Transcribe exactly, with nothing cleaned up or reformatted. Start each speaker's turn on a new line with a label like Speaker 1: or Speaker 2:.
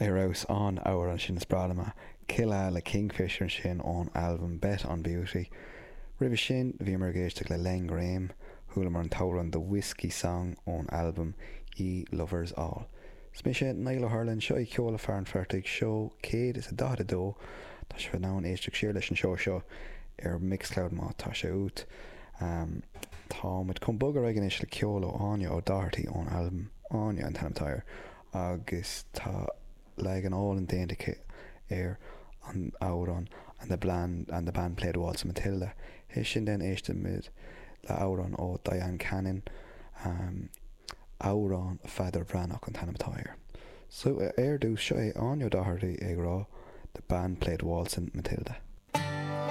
Speaker 1: Eros an áwer an sin sprálama, Killa le Kingfisher sin ón album Bet on Beauty. Ribh sin bhí mar géiste le Len Graham, thula mar an tauran The Whiskey Song ón album E Lovers All. Smise Niall O'Harlan seo i ceola fearn fertig seo céad is a dada dó, tá se ná an éisteach siar leis an seo seo ar Mixcloud má tá se út. Um, tá mid chun bugar aigen is le ceola Anya O'Doherty ón album Anya an Tanam Tire, agus tá le an all an déanta ar an áran and the band and the band played Waltz Matilda. His sin den éiste mid le áran ó Diane Cannon, um, áran Feather Brannock an Tanam Tire. So uh, air dús seo é Anya O'Doherty ag rá, the band played Waltz Matilda.